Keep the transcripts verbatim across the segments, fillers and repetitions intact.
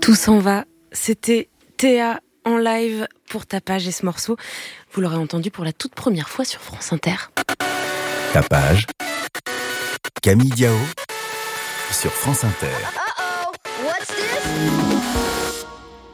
Tout s'en va, c'était Théa en live pour Tapage et ce morceau, vous l'aurez entendu pour la toute première fois sur France Inter. Tapage, Camille Diao sur France Inter. Uh-oh, what's this?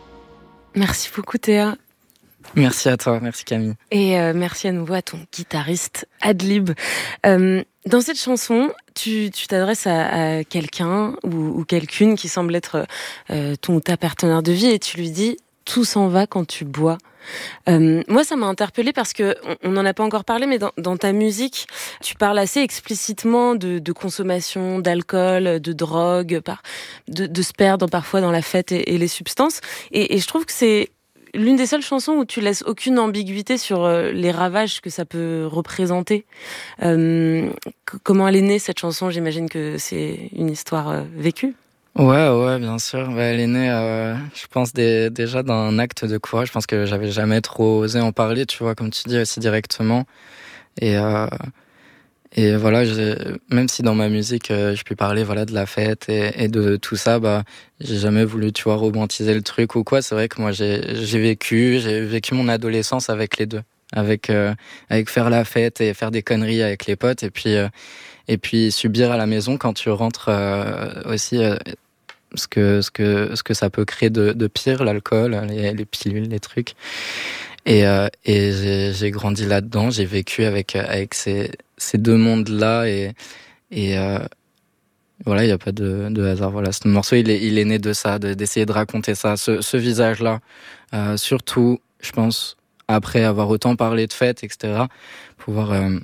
Merci beaucoup Théa. Merci à toi, merci Camille. Et euh, merci à nouveau à ton guitariste Adlib. Euh, dans cette chanson, tu, tu t'adresses à, à quelqu'un ou, ou quelqu'une qui semble être euh, ton ou ta partenaire de vie et tu lui dis « tout s'en va quand tu bois ». Euh, moi, ça m'a interpellée parce que on n'en a pas encore parlé, mais dans, dans ta musique, tu parles assez explicitement de, de consommation, d'alcool, de drogue, par, de, de se perdre parfois dans la fête et, et les substances. Et, et je trouve que c'est l'une des seules chansons où tu laisses aucune ambiguïté sur euh, les ravages que ça peut représenter. Euh, c- comment elle est née cette chanson ? J'imagine que c'est une histoire euh, vécue. Ouais, ouais, bien sûr. Bah, elle est née, euh, je pense, des, déjà d'un acte de courage. Je pense que j'avais jamais trop osé en parler, tu vois, comme tu dis, aussi directement. Et, euh, et voilà, j'ai, même si dans ma musique, euh, je puis parler, voilà, de la fête et, et de tout ça, bah, j'ai jamais voulu, tu vois, romantiser le truc ou quoi. C'est vrai que moi, j'ai, j'ai vécu, j'ai vécu mon adolescence avec les deux. Avec, euh, avec faire la fête et faire des conneries avec les potes. Et puis, euh, et puis subir à la maison quand tu rentres euh, aussi euh, ce que ce que ce que ça peut créer de, de pire, l'alcool, les, les pilules, les trucs. Et euh, et j'ai, j'ai grandi là-dedans, j'ai vécu avec avec ces ces deux mondes-là et et euh, voilà, il y a pas de de hasard. Voilà, ce morceau il est il est né de ça, de, d'essayer de raconter ça, ce ce visage-là, euh, surtout, je pense, après avoir autant parlé de fête, et cetera, pouvoir euh,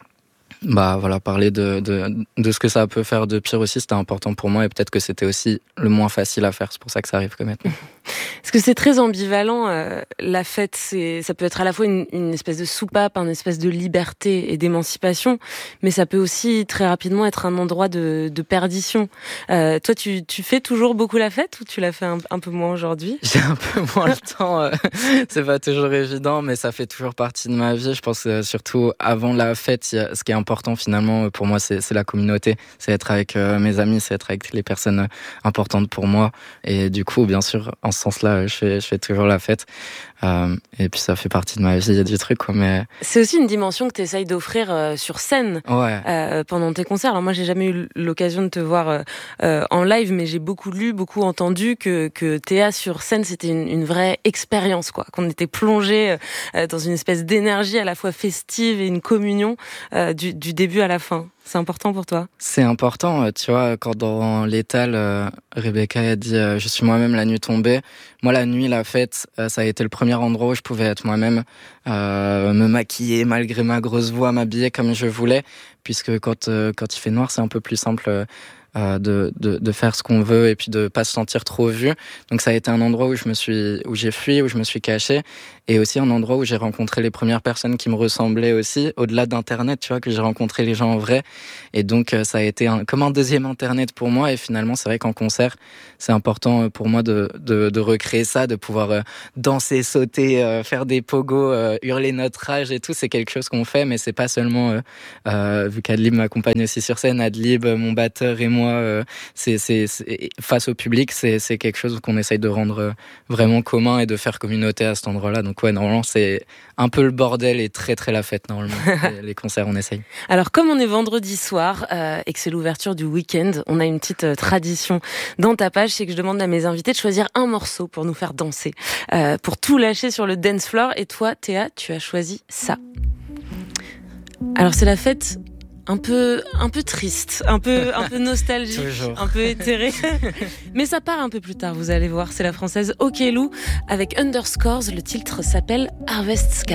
bah voilà, parler de, de, de ce que ça peut faire de pire aussi, c'était important pour moi et peut-être que c'était aussi le moins facile à faire, c'est pour ça que ça arrive que maintenant. Parce que c'est très ambivalent, euh, la fête, c'est, ça peut être à la fois une, une espèce de soupape, une espèce de liberté et d'émancipation, mais ça peut aussi très rapidement être un endroit de, de perdition. Euh, toi, tu, tu fais toujours beaucoup la fête ou tu la fais un, un peu moins aujourd'hui ? J'ai un peu moins le temps, euh, c'est pas toujours évident, mais ça fait toujours partie de ma vie. Je pense que surtout avant la fête, y a, ce qui est important finalement pour moi, c'est, c'est la communauté, c'est être avec euh, mes amis, c'est être avec les personnes importantes pour moi. Et du coup, bien sûr, en ce sens-là, je fais, je fais toujours la fête. Euh, et puis ça fait partie de ma vie, il y a du truc, quoi, mais... C'est aussi une dimension que tu essayes d'offrir euh, sur scène ouais. euh, pendant tes concerts. Alors moi, j'ai jamais eu l'occasion de te voir euh, euh, en live, mais j'ai beaucoup lu, beaucoup entendu que, que Théa sur scène, c'était une, une vraie expérience, quoi. Qu'on était plongé euh, dans une espèce d'énergie à la fois festive et une communion euh, du, du début à la fin. C'est important pour toi ? C'est important, tu vois, quand dans l'étal, euh, Rebecca a dit euh, « Je suis moi-même la nuit tombée ». Moi, la nuit, la fête, euh, ça a été le premier endroit où je pouvais être moi-même, euh, me maquiller malgré ma grosse voix, m'habiller comme je voulais, puisque quand, euh, quand il fait noir, c'est un peu plus simple euh, euh, de, de, de faire ce qu'on veut et puis de pas se sentir trop vu. Donc ça a été un endroit où je me suis, où j'ai fui, où je me suis caché, et aussi un endroit où j'ai rencontré les premières personnes qui me ressemblaient aussi, au-delà d'Internet, tu vois, que j'ai rencontré les gens en vrai. Et donc ça a été un, comme un deuxième Internet pour moi. Et finalement, c'est vrai qu'en concert, c'est important pour moi de, de, de recréer ça, de pouvoir euh, danser, sauter, euh, faire des pogos, euh, hurler notre rage et tout. C'est quelque chose qu'on fait, mais c'est pas seulement, euh, euh, vu qu'Adlib m'accompagne aussi sur scène, Adlib, mon batteur et moi, euh, c'est, c'est, c'est, face au public, c'est, c'est quelque chose qu'on essaye de rendre vraiment commun et de faire communauté à cet endroit-là. Donc ouais, normalement, c'est un peu le bordel et très très la fête, normalement. les, les concerts, on essaye. Alors, comme on est vendredi soir euh, et que c'est l'ouverture du week-end, on a une petite euh, tradition dans Tapage, c'est que je demande à mes invités de choisir un morceau pour nous faire danser, euh, pour tout lâcher sur le dance floor. Et toi, Théa, tu as choisi ça. Alors, c'est la fête un peu, un peu triste, un peu, un peu nostalgique, Toujours. un peu éthérée. Mais ça part un peu plus tard, vous allez voir. C'est la française Okelou avec Underscores. Le titre s'appelle Harvest Sky.